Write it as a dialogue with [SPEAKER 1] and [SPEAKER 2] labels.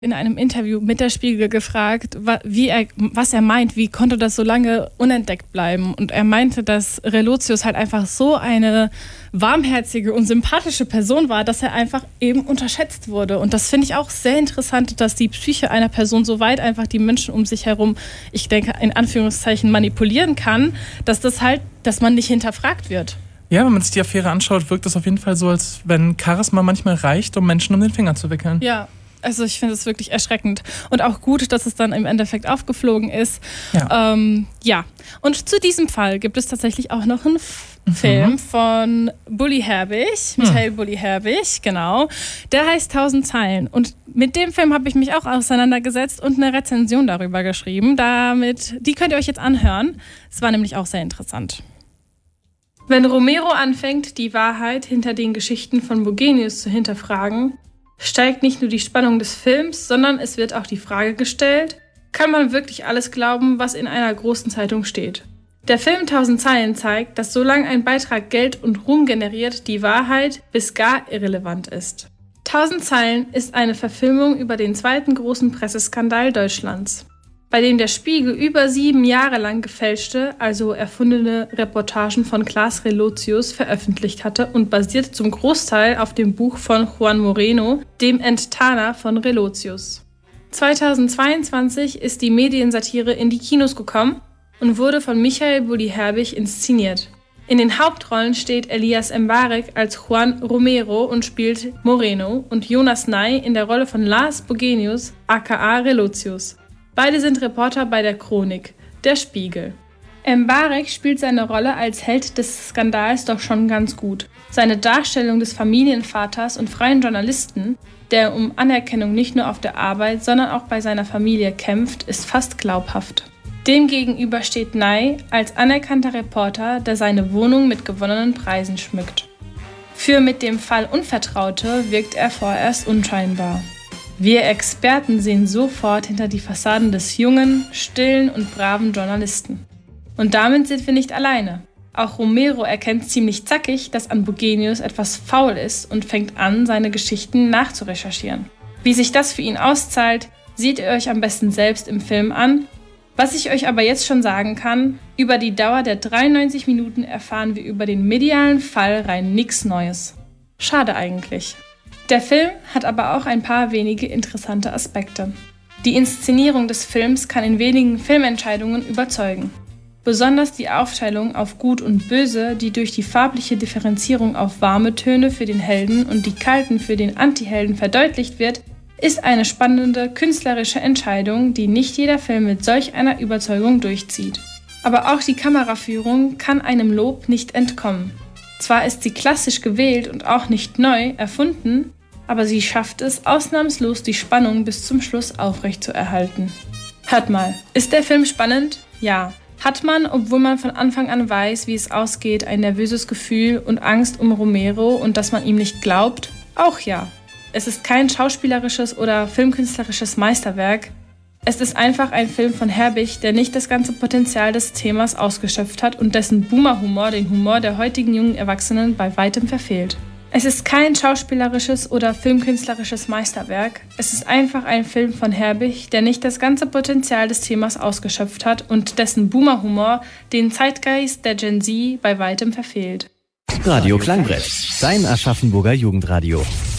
[SPEAKER 1] in einem Interview mit der Spiegel gefragt, was er meint, wie konnte das so lange unentdeckt bleiben. Und er meinte, dass Relotius halt einfach so eine warmherzige und sympathische Person war, dass er einfach eben unterschätzt wurde. Und das finde ich auch sehr interessant, dass die Psyche einer Person so weit einfach die Menschen um sich herum, ich denke, in Anführungszeichen manipulieren kann, dass man nicht hinterfragt wird.
[SPEAKER 2] Ja, wenn man sich die Affäre anschaut, wirkt es auf jeden Fall so, als wenn Charisma manchmal reicht, um Menschen um den Finger zu wickeln.
[SPEAKER 1] Ja. Also ich finde es wirklich erschreckend. Und auch gut, dass es dann im Endeffekt aufgeflogen ist.
[SPEAKER 2] Ja.
[SPEAKER 1] Und zu diesem Fall gibt es tatsächlich auch noch einen Film von Bully Herbig, Michael Bully Herbig, genau. Der heißt 1000 Zeilen. Und mit dem Film habe ich mich auch auseinandergesetzt und eine Rezension darüber geschrieben. Die könnt ihr euch jetzt anhören. Es war nämlich auch sehr interessant. Wenn Romero anfängt, die Wahrheit hinter den Geschichten von Bogenius zu hinterfragen, steigt nicht nur die Spannung des Films, sondern es wird auch die Frage gestellt, kann man wirklich alles glauben, was in einer großen Zeitung steht? Der Film 1000 Zeilen zeigt, dass solange ein Beitrag Geld und Ruhm generiert, die Wahrheit bis gar irrelevant ist. 1000 Zeilen ist eine Verfilmung über den zweiten großen Presseskandal Deutschlands, bei dem der Spiegel über 7 Jahre lang gefälschte, also erfundene Reportagen von Klaas Relotius veröffentlicht hatte und basiert zum Großteil auf dem Buch von Juan Moreno, dem Enttarner von Relotius. 2022 ist die Mediensatire in die Kinos gekommen und wurde von Michael Bully Herbig inszeniert. In den Hauptrollen steht Elias Mbarek als Juan Romero und spielt Moreno und Jonas Ney in der Rolle von Lars Bogenius aka Relotius. Beide sind Reporter bei der Chronik, der Spiegel. Mbarek spielt seine Rolle als Held des Skandals doch schon ganz gut. Seine Darstellung des Familienvaters und freien Journalisten, der um Anerkennung nicht nur auf der Arbeit, sondern auch bei seiner Familie kämpft, ist fast glaubhaft. Demgegenüber steht Ney als anerkannter Reporter, der seine Wohnung mit gewonnenen Preisen schmückt. Für mit dem Fall Unvertraute wirkt er vorerst unscheinbar. Wir Experten sehen sofort hinter die Fassaden des jungen, stillen und braven Journalisten. Und damit sind wir nicht alleine. Auch Romero erkennt ziemlich zackig, dass an Bogenius etwas faul ist und fängt an, seine Geschichten nachzurecherchieren. Wie sich das für ihn auszahlt, seht ihr euch am besten selbst im Film an. Was ich euch aber jetzt schon sagen kann, über die Dauer der 93 Minuten erfahren wir über den medialen Fall rein nichts Neues. Schade eigentlich. Der Film hat aber auch ein paar wenige interessante Aspekte. Die Inszenierung des Films kann in wenigen Filmentscheidungen überzeugen. Besonders die Aufteilung auf Gut und Böse, die durch die farbliche Differenzierung auf warme Töne für den Helden und die kalten für den Antihelden verdeutlicht wird, ist eine spannende künstlerische Entscheidung, die nicht jeder Film mit solch einer Überzeugung durchzieht. Aber auch die Kameraführung kann einem Lob nicht entkommen. Zwar ist sie klassisch gewählt und auch nicht neu erfunden, aber sie schafft es ausnahmslos, die Spannung bis zum Schluss aufrechtzuerhalten. Hört mal, ist der Film spannend? Ja. Hat man, obwohl man von Anfang an weiß, wie es ausgeht, ein nervöses Gefühl und Angst um Romero und dass man ihm nicht glaubt? Auch ja. Es ist kein schauspielerisches oder filmkünstlerisches Meisterwerk. Es ist einfach ein Film von Herbig, der nicht das ganze Potenzial des Themas ausgeschöpft hat und dessen Boomer-Humor den Humor der heutigen jungen Erwachsenen bei weitem verfehlt. Es ist kein schauspielerisches oder filmkünstlerisches Meisterwerk. Es ist einfach ein Film von Herbig, der nicht das ganze Potenzial des Themas ausgeschöpft hat und dessen Boomer-Humor den Zeitgeist der Gen Z bei weitem verfehlt.
[SPEAKER 3] Radio Klangbrett, dein Aschaffenburger Jugendradio.